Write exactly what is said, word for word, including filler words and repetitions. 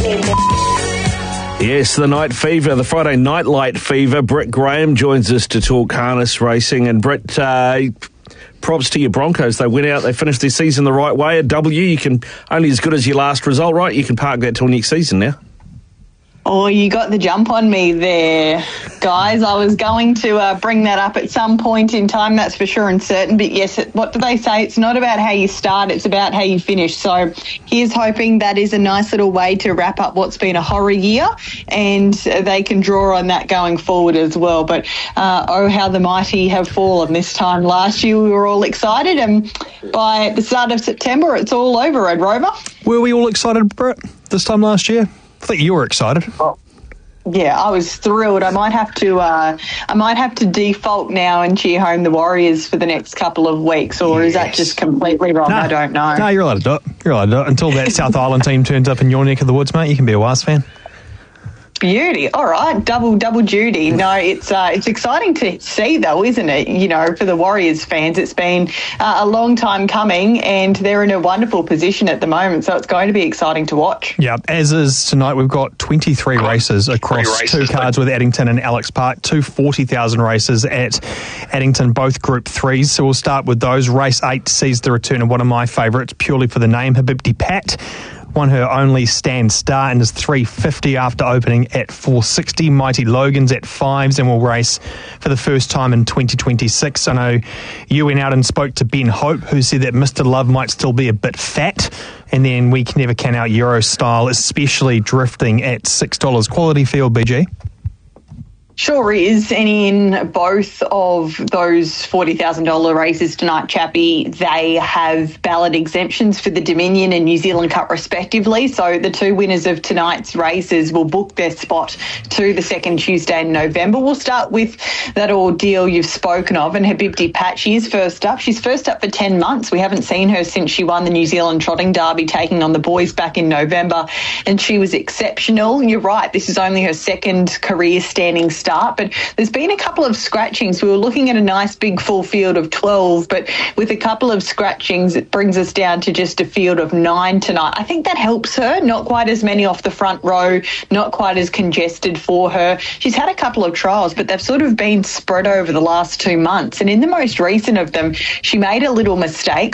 Yes, the Night Fever, the Friday Night Light Fever. Britt Graham joins us to talk harness racing. And Britt, uh, props to your Broncos. They went out, they finished their season the right way. A W, you can only as good as your last result, right? You can park that till next season now. Oh, you got the jump on me there, guys. I was going to uh, bring that up at some point in time, that's for sure and certain. But yes, it, what do they say? It's not about how you start, it's about how you finish. So here's hoping that is a nice little way to wrap up what's been a horror year, and they can draw on that going forward as well. But uh, oh, how the mighty have fallen this time. Last year we were all excited, and by the start of September it's all over, Red Rover. Were we all excited, Britt, this time last year? I think you were excited. Oh. Yeah, I was thrilled. I might have to, uh, I might have to default now and cheer home the Warriors for the next couple of weeks, or yes. Is that just completely wrong? No, I don't know. No, you're allowed to do it. You're allowed to do it until that South Island team turns up in your neck of the woods, mate. You can be a Wise fan. Beauty. All right, double double duty. No, it's uh, it's exciting to see, though, isn't it? You know, for the Warriors fans, it's been uh, a long time coming, and they're in a wonderful position at the moment. So it's going to be exciting to watch. Yeah, as is tonight, we've got twenty-three races across races, two cards with Addington and Alex Park, two forty thousand races at Addington, both Group Threes. So we'll start with those. Race eight sees the return of one of my favourites, purely for the name, Habibti Pat. Won her only stand start and is three fifty after opening at four sixty. Mighty Logan's at fives and will race for the first time in twenty twenty-six. I know you went out and spoke to Ben Hope, who said that Mister Love might still be a bit fat. And then we can never count out Euro Style, especially drifting at six dollars. Quality field, B G. Sure is, and in both of those forty thousand dollars races tonight, Chappie, they have ballot exemptions for the Dominion and New Zealand Cup respectively, so the two winners of tonight's races will book their spot to the second Tuesday in November. We'll start with that ordeal you've spoken of, and Habibti Pat, she is first up. She's first up for ten months. We haven't seen her since she won the New Zealand Trotting Derby, taking on the boys back in November, and she was exceptional. You're right, this is only her second career standing start, but there's been a couple of scratchings. We were looking at a nice big full field of twelve, but with a couple of scratchings, it brings us down to just a field of nine tonight. I think that helps her. Not quite as many off the front row, not quite as congested for her. She's had a couple of trials, but they've sort of been spread over the last two months. And in the most recent of them, she made a little mistake.